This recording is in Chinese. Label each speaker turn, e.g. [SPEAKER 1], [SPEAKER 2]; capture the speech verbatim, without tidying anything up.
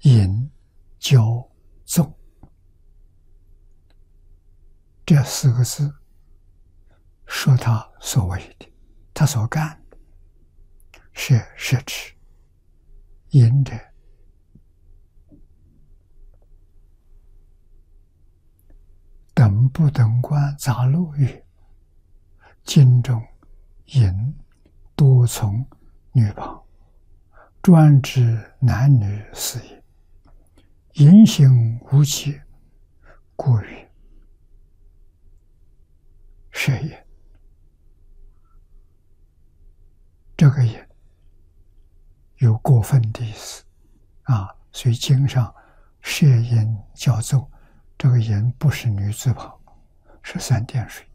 [SPEAKER 1] 淫、骄、纵，这四个字说他所谓的，他所干的是摄持。淫者，等不等观杂录曰：经中淫多从女旁，专指男女事也。淫行无节，故曰摄也。这个也有过分的意思啊，所以经上摄淫较奏，这个淫不是女字旁，是三点水。